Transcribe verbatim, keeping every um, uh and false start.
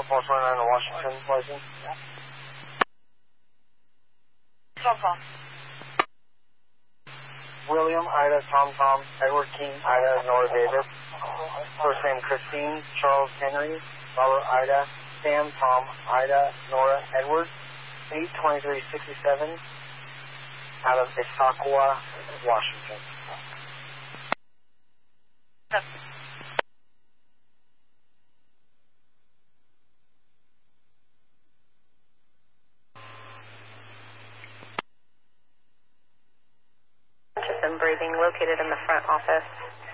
four four nine Washington license. Phone call. William, Ida, Tom, Tom, Edward, King, Ida, Nora, David. First name Christine, Charles, Henry, Robert, Ida, Sam, Tom, Ida, Nora, Edward. eight twenty-three sixty-seven out of Issaquah, Washington. Interest in breathing located in the front office.